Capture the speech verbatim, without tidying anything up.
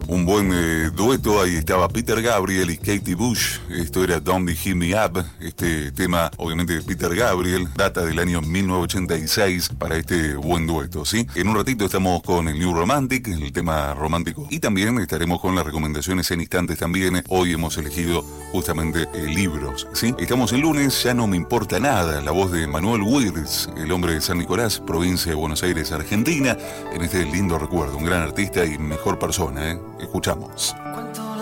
un buen eh, dueto. Ahí estaba Peter Gabriel y Katie Bush. Esto era Don't Be Hit Me Up. Este tema, obviamente, de Peter Gabriel, data del año mil novecientos ochenta y seis para este buen dueto, ¿sí? En un ratito estamos con el New Romantic, el tema romántico, y también estaremos con las recomendaciones en instantes también. Hoy hemos elegido justamente eh, libros, ¿sí? Estamos el lunes, Ya no me importa nada, la voz de Manuel Wirtz, el hombre de San Nicolás, provincia de Buenos Aires, Argentina, en este lindo recuerdo, un gran artista y mejor persona, ¿eh? Escuchamos. ¿Cuánto